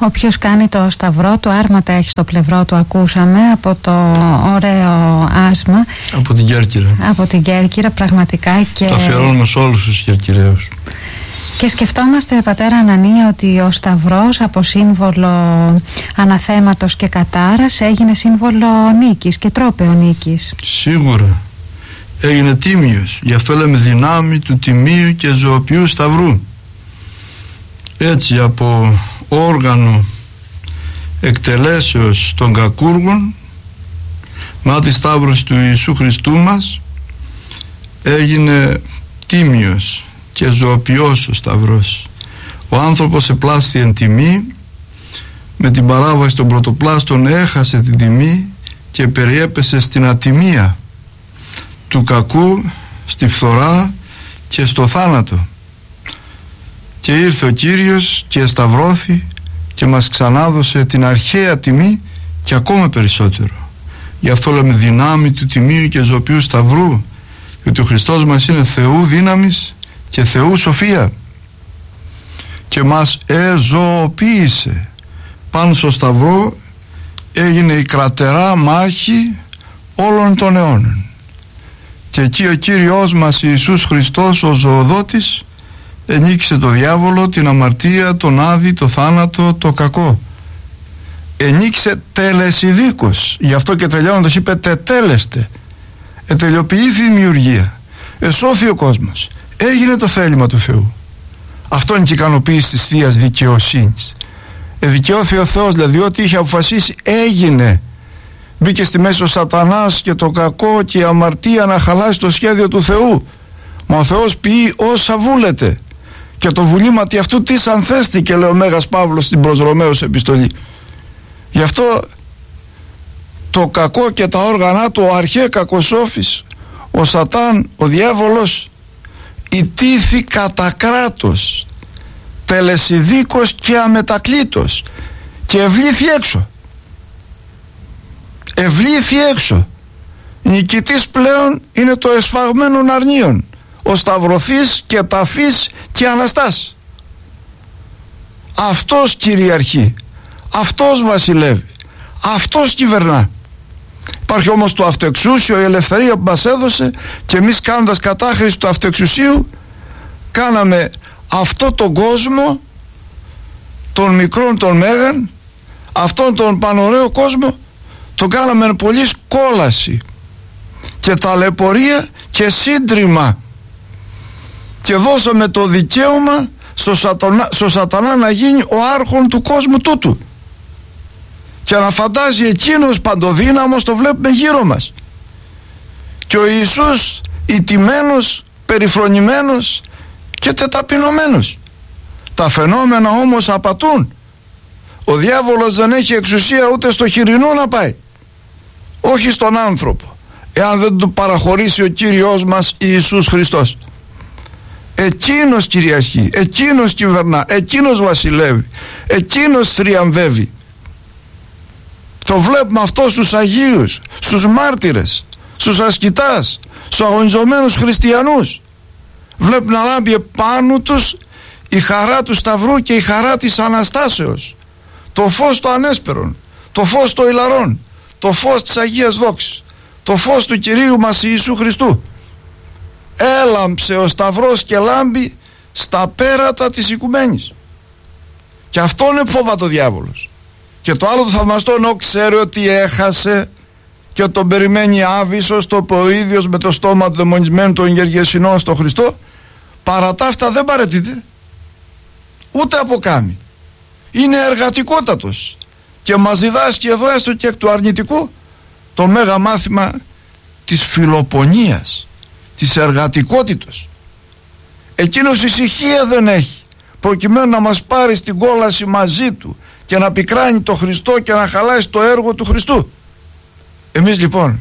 Όποιος κάνει το σταυρό του, άρματα έχει στο πλευρό του, ακούσαμε από το ωραίο άσμα. Από την Κέρκυρα. Από την Κέρκυρα, πραγματικά. Και το αφιερώνουμε σε όλους τους Κερκυραίους. Και σκεφτόμαστε, πατέρα Ανανία, ότι ο σταυρός από σύμβολο αναθέματος και κατάρας έγινε σύμβολο νίκης και τρόπαιο νίκης. Σίγουρα. Έγινε τίμιος. Γι' αυτό λέμε δυνάμει του τιμίου και ζωοποιού σταυρού. Έτσι, από όργανο εκτελέσεως των κακούργων, μάτι σταύρος του Ιησού Χριστού μας, έγινε τίμιος και ζωοποιός ο σταυρός. Ο άνθρωπος επλάσθη εν τιμή, με την παράβαση των πρωτοπλάστων έχασε την τιμή και περιέπεσε στην ατιμία του κακού, στη φθορά και στο θάνατο. Και ήρθε ο Κύριος και εσταυρώθη και μας ξανάδωσε την αρχαία τιμή και ακόμα περισσότερο. Γι' αυτό λέμε δυνάμει του τιμίου και ζωοποιού σταυρού, γιατί ο Χριστός μας είναι Θεού δύναμης και Θεού σοφία και μας εζωοποίησε. Πάνω στο σταυρό έγινε η κρατερά μάχη όλων των αιώνων, και εκεί ο Κύριος μας Ιησούς Χριστός, ο ζωοδότης, ενίκησε το διάβολο, την αμαρτία, τον άδη, το θάνατο, το κακό. Ενίκησε τελεσιδίκως. Γι' αυτό και τελειώνοντας είπε τετέλεστε. Ετελειοποιήθη η δημιουργία, εσώθη ο κόσμος, έγινε το θέλημα του Θεού. Αυτό είναι και η ικανοποίηση της Θείας δικαιοσύνης. Δικαιώθη ο Θεός, δηλαδή ό,τι είχε αποφασίσει έγινε. Μπήκε στη μέση ο σατανάς και το κακό και η αμαρτία να χαλάσει το σχέδιο του Θεού. Μα ο Θεός ποιεί όσα βούλεται, και το βουλήματι αυτού τις ανθέστηκε, λέει ο Μέγας Παύλος στην προς Ρωμαίους επιστολή. Γι' αυτό το κακό και τα όργανα του, ο αρχαί κακοσόφης, ο Σατάν, ο διάβολος, ητήθη κατά κράτος, τελεσιδίκος και αμετακλήτως, και ευλήθη έξω. Ευλήθη έξω. Νικητής πλέον είναι το εσφαγμένον αρνίον, ο σταυρωθής και ταφής και Αναστάς. Αυτός κυριαρχεί, αυτός βασιλεύει, αυτός κυβερνά. Υπάρχει όμως το αυτεξούσιο, η ελευθερία που μας έδωσε, και εμείς κάνοντας κατάχρηση του αυτεξουσίου κάναμε αυτό τον κόσμο, των μικρών των μέγαν, αυτόν τον πανωραίο κόσμο, τον κάναμε πολύ κόλαση και ταλαιπωρία και σύντριμα, και δώσαμε το δικαίωμα στο σατανά να γίνει ο άρχον του κόσμου τούτου, και να φαντάζει εκείνος παντοδύναμος, το βλέπουμε γύρω μας, και ο Ιησούς ηττημένος, περιφρονημένος και τεταπεινωμένος. Τα φαινόμενα όμως απατούν. Ο διάβολος δεν έχει εξουσία ούτε στο χοιρινό να πάει, όχι στον άνθρωπο, εάν δεν του παραχωρήσει ο Κύριος μας Ιησούς Χριστός. Εκείνος κυριαρχεί, εκείνος κυβερνά, εκείνος βασιλεύει, εκείνος θριαμβεύει. Το βλέπουμε αυτό στους Αγίους, στους μάρτυρες, στους ασκητάς, στους αγωνιζομένους χριστιανούς. Βλέπουν να λάμπει επάνω τους η χαρά του Σταυρού και η χαρά της Αναστάσεως, το φως το ανέσπερον, το φως το ηλαρών, το φως της Αγίας Δόξης, το φως του Κυρίου μας Ιησού Χριστού. Έλαμψε ο Σταυρός και λάμπει στα πέρατα της οικουμένης, και αυτό είναι φόβατο ο διάβολος. Και το άλλο το θαυμαστό, ενώ ξέρει ότι έχασε και τον περιμένει άβυσσος, το είπε ο ίδιος με το στόμα του δαιμονισμένου των Γεργεσινών στο Χριστό, παρά τα αυτά δεν παραιτείται, ούτε αποκάμει. Είναι εργατικότατος και μας διδάσκει εδώ, έστω και εκ του αρνητικού, το μέγα μάθημα της φιλοπονίας, της εργατικότητος. Εκείνος ησυχία δεν έχει, προκειμένου να μας πάρει στην κόλαση μαζί του και να πικράνει το Χριστό και να χαλάσει το έργο του Χριστού. Εμείς λοιπόν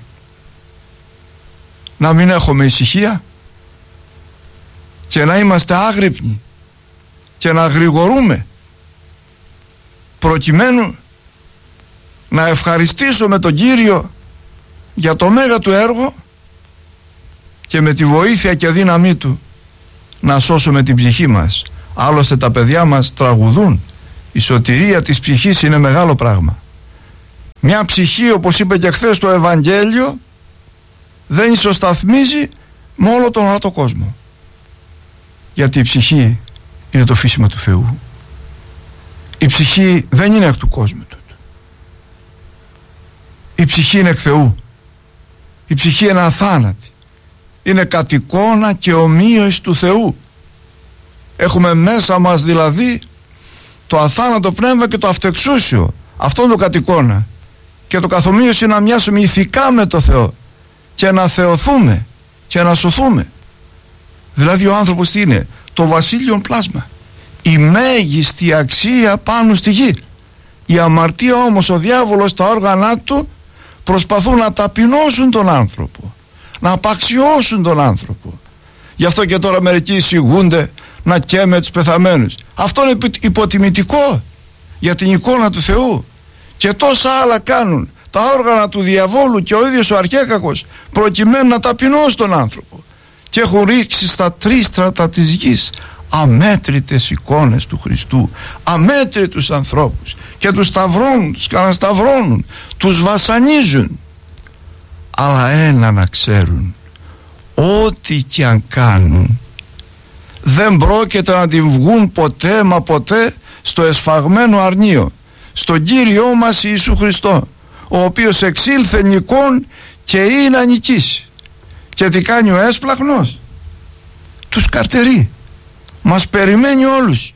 να μην έχουμε ησυχία και να είμαστε άγρυπνοι και να γρηγορούμε, προκειμένου να ευχαριστήσουμε τον Κύριο για το μέγα του έργο και με τη βοήθεια και δύναμή του να σώσουμε την ψυχή μας. Άλλωστε τα παιδιά μας τραγουδούν Η σωτηρία της ψυχής είναι μεγάλο πράγμα. Μια ψυχή, όπως είπε και χθες το Ευαγγέλιο, δεν ισοσταθμίζει με όλο τον άλλο κόσμο. Γιατί η ψυχή είναι το φύσιμα του Θεού. Η ψυχή δεν είναι εκ του κόσμου του. Η ψυχή είναι εκ Θεού. Η ψυχή είναι αθάνατη. Είναι κατ' εικόνα και ομοίωση του Θεού. Έχουμε μέσα μας δηλαδή το αθάνατο πνεύμα και το αυτεξούσιο. Αυτό είναι το κατ' εικόνα. Και το καθομοίωση να μοιάσουμε ηθικά με το Θεό και να θεωθούμε και να σωθούμε. Δηλαδή ο άνθρωπος τι είναι? Το βασίλειον πλάσμα, η μέγιστη αξία πάνω στη γη. Η αμαρτία όμως, ο διάβολος, τα όργανα του προσπαθούν να ταπεινώσουν τον άνθρωπο, να απαξιώσουν τον άνθρωπο. Γι' αυτό και τώρα μερικοί εισηγούνται να καίμε τους πεθαμένους. Αυτό είναι υποτιμητικό για την εικόνα του Θεού. Και τόσα άλλα κάνουν τα όργανα του διαβόλου και ο ίδιος ο αρχέκακος, προκειμένου να ταπεινώσει τον άνθρωπο. Και έχουν ρίξει στα τρίστρατα της γης αμέτρητες εικόνες του Χριστού, αμέτρητους ανθρώπους, και τους σταυρώνουν, τους κανασταυρώνουν, τους βασανίζουν. Αλλά ένα να ξέρουν, ό,τι και αν κάνουν δεν πρόκειται να την βγουν ποτέ μα ποτέ στο εσφαγμένο αρνείο, στον Κύριό μας Ιησού Χριστό, ο οποίος εξήλθε νικών και είναι να νικήσει. Και τι κάνει ο έσπλαχνος? Τους καρτερεί. Μας περιμένει όλους.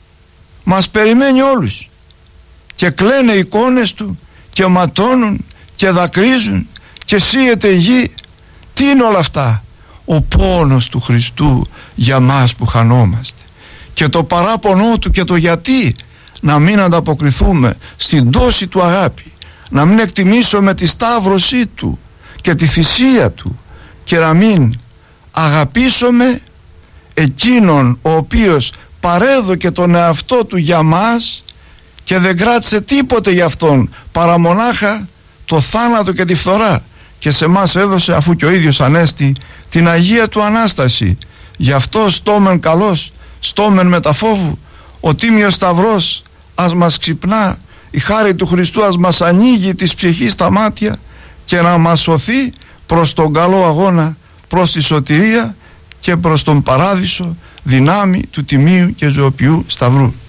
Μας περιμένει όλους. Και κλαίνε εικόνες του και ματώνουν και δακρύζουν και σύεται η γη. Τι είναι όλα αυτά? Ο πόνος του Χριστού για μας που χανόμαστε, και το παράπονό του και το γιατί να μην ανταποκριθούμε στην τόση του αγάπη, να μην εκτιμήσουμε τη σταύρωσή του και τη θυσία του, και να μην αγαπήσουμε εκείνον ο οποίος παρέδωκε τον εαυτό του για μας και δεν κράτησε τίποτε για αυτόν παρά μονάχα το θάνατο και τη φθορά, και σε μας έδωσε, αφού και ο ίδιος ανέστη, την Αγία του Ανάσταση. Γι' αυτό στόμεν καλός, στόμεν μεταφόβου, ο Τίμιος Σταυρός ας μας ξυπνά, η χάρη του Χριστού ας μας ανοίγει της ψυχής τα μάτια και να μας σωθεί προς τον καλό αγώνα, προς τη σωτηρία και προς τον παράδεισο δυνάμει του Τιμίου και Ζωοποιού Σταυρού.